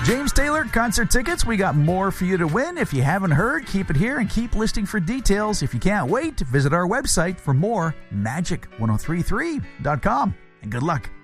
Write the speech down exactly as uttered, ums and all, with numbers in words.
James Taylor concert tickets. We got more for you to win. If you haven't heard, keep it here and keep listening for details. If you can't wait, visit our website for more magic ten thirty-three dot com. And good luck.